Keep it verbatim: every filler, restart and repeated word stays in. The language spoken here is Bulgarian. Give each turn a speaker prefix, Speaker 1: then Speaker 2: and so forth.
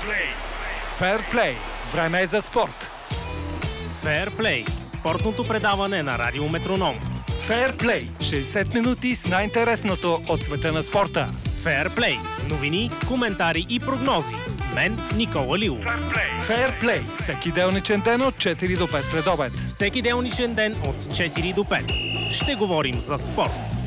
Speaker 1: Фейрплей. Време е за спорт.
Speaker 2: Фейрплей – спортното предаване на Радио Метроном.
Speaker 1: Фейрплей. шейсет минути с най-интересното от света на спорта.
Speaker 2: Фейрплей – новини, коментари и прогнози. С мен Никола Лилов.
Speaker 1: Фейрплей. Всеки делничен ден от четири до пет следобед.
Speaker 2: Всеки делничен ден от четири до пет. Ще говорим за спорт.